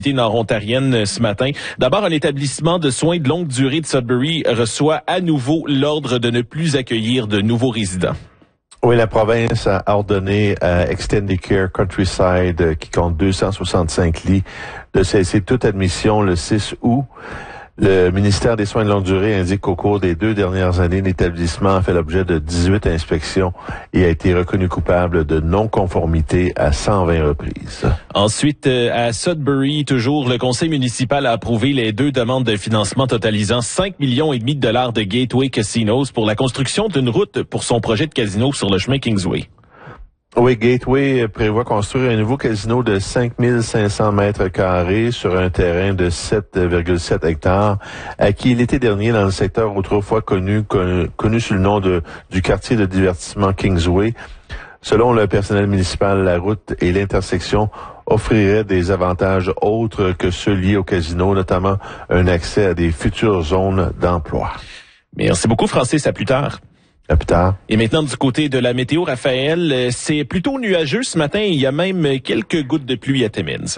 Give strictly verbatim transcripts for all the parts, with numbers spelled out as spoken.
nord-ontarienne ce matin. D'abord, un établissement de soins de longue durée de Sudbury reçoit à nouveau l'ordre de ne plus accueillir de nouveaux résidents. Oui, la province a ordonné à Extendicare Countryside, qui compte deux cent soixante-cinq lits, de cesser toute admission le six août. Le ministère des Soins de longue durée indique qu'au cours des deux dernières années, l'établissement a fait l'objet de dix-huit inspections et a été reconnu coupable de non-conformité à cent vingt reprises. Ensuite, à Sudbury, toujours, le conseil municipal a approuvé les deux demandes de financement totalisant cinq millions et demi de dollars de Gateway Casinos pour la construction d'une route pour son projet de casino sur le chemin Kingsway. Oui, Gateway prévoit construire un nouveau casino de cinq mille cinq cents mètres carrés sur un terrain de sept virgule sept hectares, acquis l'été dernier dans le secteur autrefois connu, connu, connu sous le nom de, du quartier de divertissement Kingsway. Selon le personnel municipal, la route et l'intersection offriraient des avantages autres que ceux liés au casino, notamment un accès à des futures zones d'emploi. Merci beaucoup, Francis. À plus tard. À plus tard. Et maintenant, du côté de la météo, Raphaël, c'est plutôt nuageux ce matin. Il y a même quelques gouttes de pluie à Timmins.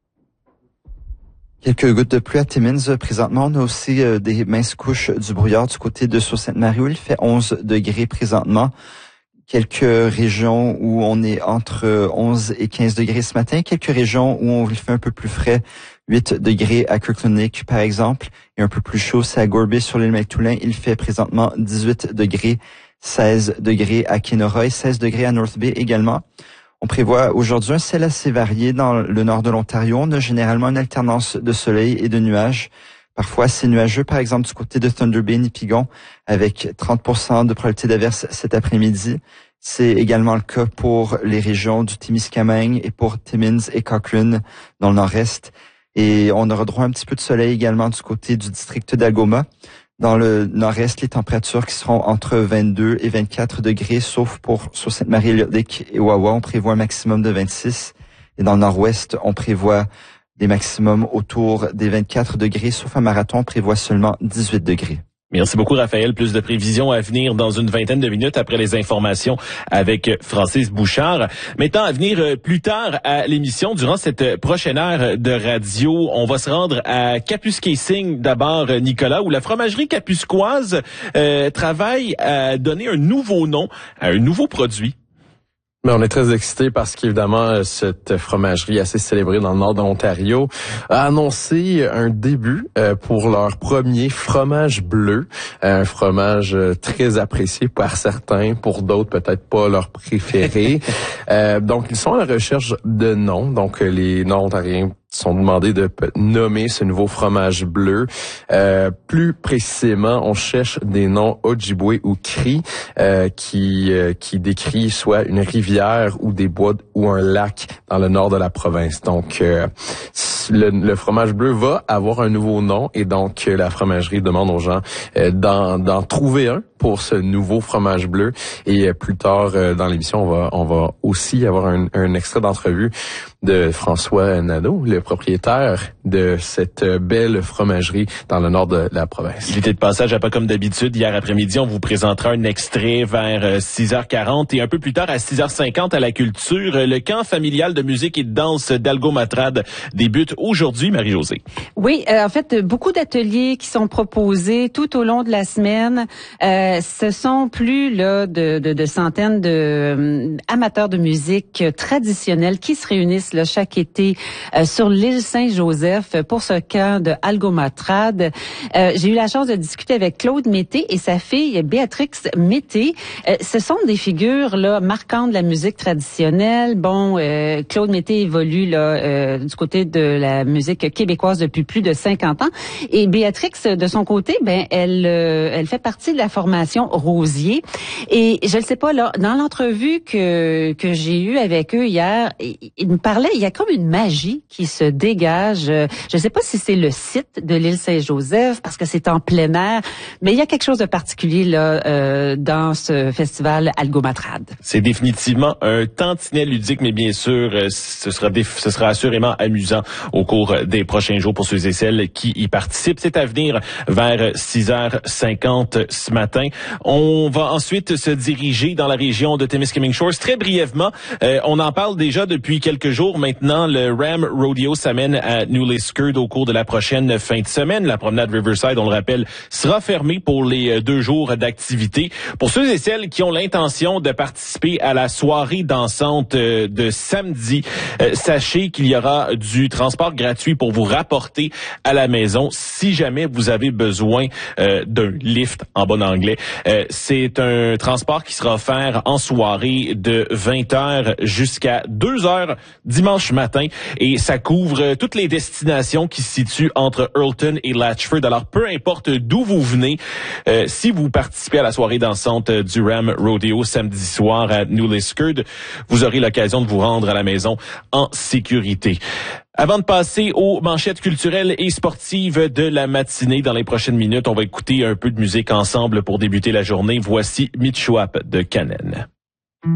Quelques gouttes de pluie à Timmins. Présentement, on a aussi euh, des minces couches du brouillard du côté de Sault-Sainte-Marie où il fait onze degrés présentement. Quelques régions où on est entre onze et quinze degrés ce matin. Quelques régions où on fait un peu plus frais. huit degrés à Kirkland Lake, par exemple. Et un peu plus chaud, c'est à Gorby sur l'île Mactoulin. Il fait présentement dix-huit degrés. seize degrés à Kenora et seize degrés à North Bay également. On prévoit aujourd'hui un ciel assez varié dans le nord de l'Ontario. On a généralement une alternance de soleil et de nuages. Parfois assez nuageux, par exemple du côté de Thunder Bay, Nipigon, avec trente pour cent de probabilité d'averse cet après-midi. C'est également le cas pour les régions du Témiscamingue et pour Timmins et Cochrane dans le nord-est. Et on aura droit à un petit peu de soleil également du côté du district d'Algoma. Dans le nord-est, les températures qui seront entre vingt-deux et vingt-quatre degrés, sauf pour Sault-Sainte-Marie, Elliott et Wawa, on prévoit un maximum de vingt-six. Et dans le nord-ouest, on prévoit des maximums autour des vingt-quatre degrés, sauf à Marathon, on prévoit seulement dix-huit degrés. Merci beaucoup, Raphaël. Plus de prévisions à venir dans une vingtaine de minutes après les informations avec Francis Bouchard. Maintenant, à venir plus tard à l'émission, durant cette prochaine heure de radio, on va se rendre à Kapuskasing d'abord, Nicolas, où la fromagerie capuscoise euh, travaille à donner un nouveau nom à un nouveau produit. Mais on est très excités parce qu'évidemment, cette fromagerie assez célébrée dans le nord de l'Ontario a annoncé un début pour leur premier fromage bleu, un fromage très apprécié par certains, pour d'autres peut-être pas leur préféré. euh, donc, ils sont à la recherche de noms. Donc, les Nord-Ontariens sont demandés de nommer ce nouveau fromage bleu. Euh, plus précisément, on cherche des noms Ojibwe ou Cri euh, qui euh, qui décrit soit une rivière ou des bois ou un lac dans le nord de la province. Donc, euh, le, le fromage bleu va avoir un nouveau nom et donc la fromagerie demande aux gens euh, d'en, d'en trouver un pour ce nouveau fromage bleu. Et euh, plus tard euh, dans l'émission, on va on va aussi avoir un, un extrait d'entrevue de François Nadeau, le propriétaire de cette belle fromagerie dans le nord de la province. Il était de passage à Pas comme d'habitude. Hier après-midi, on vous présentera un extrait vers six heures quarante et un peu plus tard à six heures cinquante à la culture. Le camp familial de musique et de danse d'Algo-Matrade débute aujourd'hui, Marie-Josée. Oui, euh, en fait, beaucoup d'ateliers qui sont proposés tout au long de la semaine. Euh, ce sont plus là de, de, de centaines de euh, amateurs de musique traditionnelle qui se réunissent là, chaque été euh, sur l'île Saint-Joseph pour ce camp de Algo-Matrade. Euh, j'ai eu la chance de discuter avec Claude Mété et sa fille Béatrix Mété. Euh, ce sont des figures là marquantes de la musique traditionnelle. Bon, euh, Claude Mété évolue là euh, du côté de la musique québécoise depuis plus de cinquante ans et Béatrix de son côté, ben elle euh, elle fait partie de la formation Rosier. Et je ne sais pas là dans l'entrevue que que j'ai eue avec eux hier, ils me parlaient. Il y a comme une magie qui se dégage. Je ne sais pas si c'est le site de l'île Saint-Joseph parce que c'est en plein air, mais il y a quelque chose de particulier là euh, dans ce festival Algo-Matrade. C'est définitivement un tantinet ludique, mais bien sûr, ce sera des, ce sera assurément amusant au cours des prochains jours pour ceux et celles qui y participent. C'est à venir vers six heures cinquante ce matin. On va ensuite se diriger dans la région de Témiscamingue Shores très brièvement. Euh, on en parle déjà depuis quelques jours. jours maintenant, le Ram Rodeo s'amène à New Liskeard au cours de la prochaine fin de semaine. La promenade Riverside, on le rappelle, sera fermée pour les deux jours d'activité. Pour ceux et celles qui ont l'intention de participer à la soirée dansante de samedi, euh, sachez qu'il y aura du transport gratuit pour vous rapporter à la maison si jamais vous avez besoin euh, d'un lift en bon anglais. Euh, c'est un transport qui sera offert en soirée de vingt heures jusqu'à deux heures dimanche matin et ça couvre toutes les destinations qui se situent entre Earlton et Latchford. Alors peu importe d'où vous venez, euh, si vous participez à la soirée dansante du Ram Rodeo samedi soir à New Liskeard, vous aurez l'occasion de vous rendre à la maison en sécurité. Avant de passer aux manchettes culturelles et sportives de la matinée, dans les prochaines minutes, on va écouter un peu de musique ensemble pour débuter la journée. Voici Mitchwap de Canen.